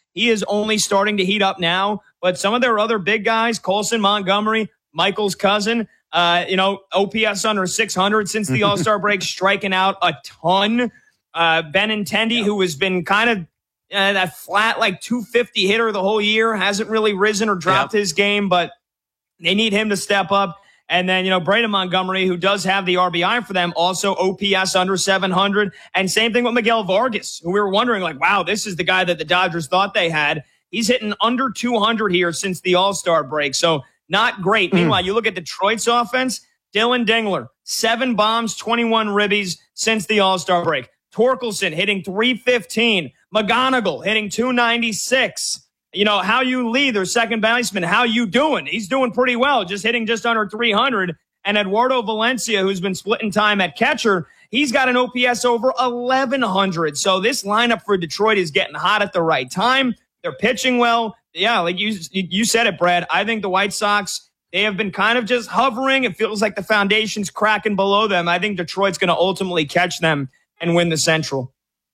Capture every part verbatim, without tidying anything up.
He is only starting to heat up now. But some of their other big guys, Colson, Montgomery, Michael's cousin, uh, you know, O P S under six hundred since the All-Star break, striking out a ton. Uh, Benintendi, yeah. who has been kind of uh, that flat, like two fifty hitter the whole year, hasn't really risen or dropped yeah. his game, but they need him to step up. And then, you know, Braden Montgomery, who does have the R B I for them, also O P S under seven hundred. And same thing with Miguel Vargas, who we were wondering, like, wow, this is the guy that the Dodgers thought they had. He's hitting under two hundred here since the All-Star break. So not great. Mm. Meanwhile, you look at Detroit's offense, Dylan Dingler, seven bombs, twenty-one ribbies since the All-Star break. Torkelson hitting three fifteen. McGonigal hitting two ninety-six. You know, How You Lee, their second baseman, how you doing? He's doing pretty well, just hitting just under three hundred. And Eduardo Valencia, who's been splitting time at catcher, he's got an O P S over eleven hundred. So this lineup for Detroit is getting hot at the right time. They're pitching well. Yeah, like you you said it, Brad. I think the White Sox, they have been kind of just hovering. It feels like the foundation's cracking below them. I think Detroit's going to ultimately catch them and win the Central.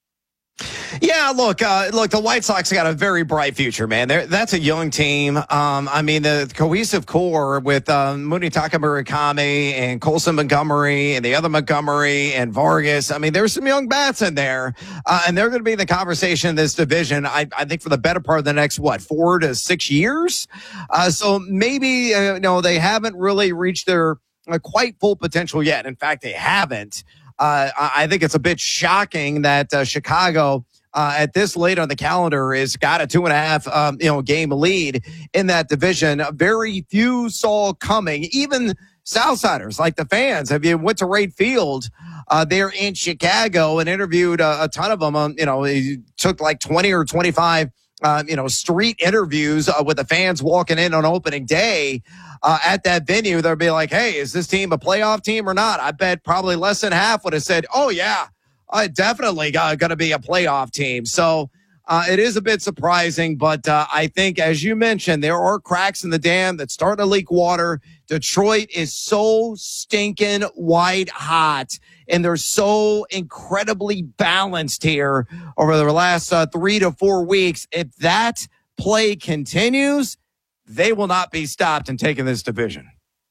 Yeah, look, uh, look, the White Sox got a very bright future, man. They're, that's a young team. Um, I mean, the cohesive core with um, Munetaka Murakami and Colson Montgomery and the other Montgomery and Vargas. I mean, there's some young bats in there, uh, and they're going to be in the conversation in this division, I, I think, for the better part of the next, what, four to six years? Uh, so maybe, uh, you know, they haven't really reached their uh, quite full potential yet. In fact, they haven't. Uh, I think it's a bit shocking that uh, Chicago, uh, at this late on the calendar, is got a two and a half, um, you know, game lead in that division. Very few saw coming. Even Southsiders, like the fans, if you went to Wright Field, uh, they're in Chicago and interviewed uh, a ton of them. Um, you know, he took like twenty or twenty-five, uh, you know, street interviews uh, with the fans walking in on opening day. Uh, at that venue, they'll be like, hey, is this team a playoff team or not? I bet probably less than half would have said, oh, yeah, I definitely going to be a playoff team. So uh, it is a bit surprising, but uh, I think, as you mentioned, there are cracks in the dam that start to leak water. Detroit is so stinking white hot, and they're so incredibly balanced here over the last uh, three to four weeks. If that play continues, they will not be stopped in taking this division.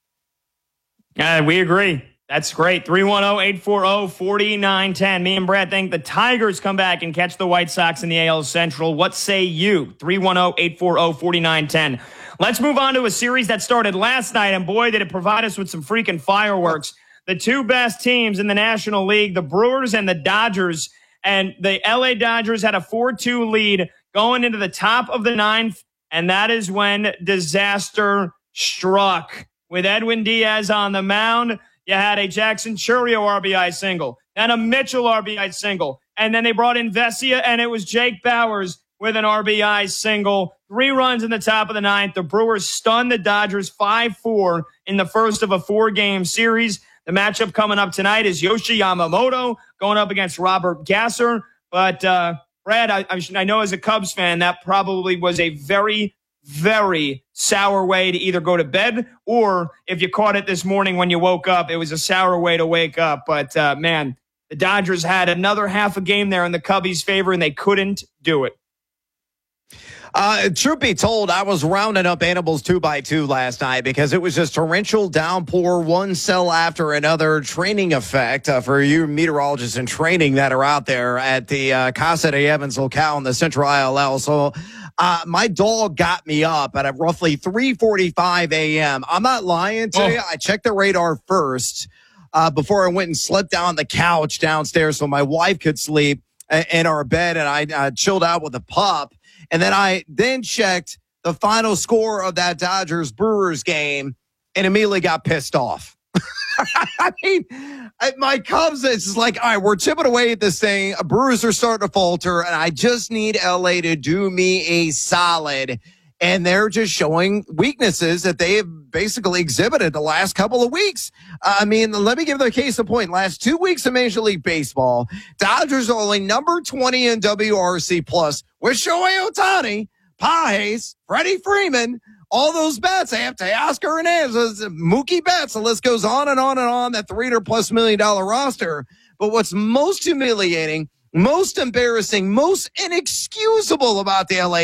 Yeah, we agree. That's great. three one zero, eight four zero, four nine one zero. Me and Brad think the Tigers come back and catch the White Sox in the A L Central. What say you? three one zero, eight four zero, four nine one zero. Let's move on to a series that started last night, and boy, did it provide us with some freaking fireworks. The two best teams in the National League, the Brewers and the Dodgers, and the L A Dodgers had a four two lead going into the top of the ninth. And that is when disaster struck. With Edwin Diaz on the mound, you had a Jackson Chourio R B I single, and a Mitchell R B I single. And then they brought in Vesia, and it was Jake Bauers with an R B I single. Three runs in the top of the ninth. The Brewers stunned the Dodgers five four in the first of a four-game series. The matchup coming up tonight is Yoshi Yamamoto going up against Robert Gasser. But, uh, Brad, I, I know as a Cubs fan, that probably was a very, very sour way to either go to bed, or if you caught it this morning when you woke up, it was a sour way to wake up. But, uh, man, the Dodgers had another half a game there in the Cubbies' favor, and they couldn't do it. Uh, truth be told, I was rounding up animals two by two last night because it was just torrential downpour, one cell after another. Training effect uh, for you meteorologists in training that are out there at the uh, Casa de Evans locale in the Central I L L. So uh, my dog got me up at roughly three forty-five a.m. I'm not lying to oh. you. I checked the radar first uh, before I went and slept down the couch downstairs so my wife could sleep in our bed, and I uh, chilled out with a pup. And then I then checked the final score of that Dodgers-Brewers game and immediately got pissed off. I mean, my Cubs, it's just like, all right, we're chipping away at this thing. Brewers are starting to falter, and I just need L A to do me a solid. And they're just showing weaknesses that they have basically exhibited the last couple of weeks. Uh, I mean, let me give the case in point. Last two weeks of Major League Baseball, Dodgers are only number twenty in W R C plus with Shohei Ohtani, Pages, Freddie Freeman, all those bats. They have Teoscar Hernandez, Mookie Betts. The list goes on and on and on, that three hundred plus million dollar roster. But what's most humiliating, most embarrassing, most inexcusable about the L A